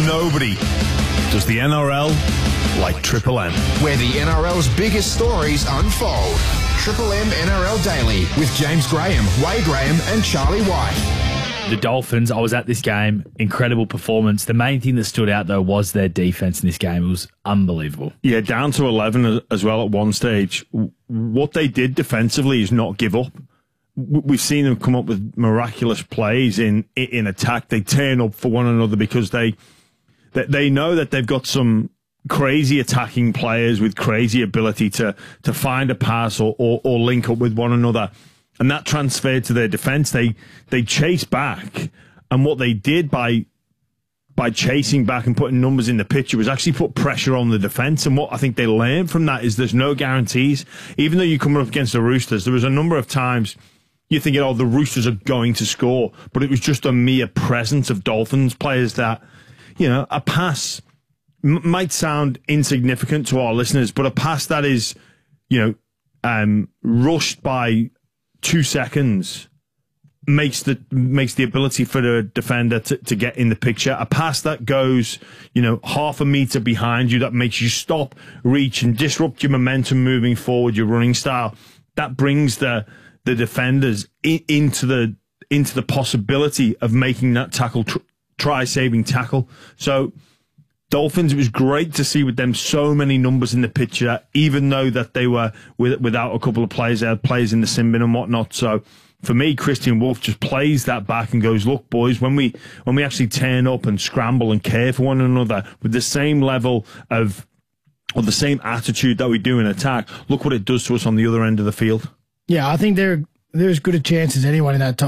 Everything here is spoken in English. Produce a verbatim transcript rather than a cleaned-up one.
Nobody does the N R L like Triple M, where the N R L's biggest stories unfold. Triple M N R L Daily with James Graham, Wade Graham and Charlie White. The Dolphins, I was at this game, incredible performance. The main thing that stood out, though, was their defence in this game. It was unbelievable. Yeah, down to eleven as well at one stage. What they did defensively is not give up. We've seen them come up with miraculous plays in in attack. They turn up for one another because they they, they know that they've got some crazy attacking players with crazy ability to to find a pass or, or, or link up with one another. And that transferred to their defence. They they chase back, and what they did by by chasing back and putting numbers in the picture was actually put pressure on the defence. And what I think they learned from that is there's no guarantees. Even though you're coming up against the Roosters, there was a number of times you're thinking, oh, the Roosters are going to score, but it was just a mere presence of Dolphins players that, you know, a pass m- might sound insignificant to our listeners, but a pass that is, you know, um, rushed by two seconds makes the makes the ability for the defender to, to get in the picture. A pass that goes, you know, half a metre behind you, that makes you stop, reach, and disrupt your momentum moving forward, your running style. That brings the the defenders in, into the into the possibility of making that tackle, tr- try-saving tackle. So Dolphins, it was great to see with them so many numbers in the picture, even though that they were with, without a couple of players. They had players in the sin bin and whatnot. So for me, Christian Wolf just plays that back and goes, look, boys, when we when we actually turn up and scramble and care for one another with the same level of, or the same attitude that we do in attack, look what it does to us on the other end of the field. Yeah, I think they're, they're as good a chance as anyone in that top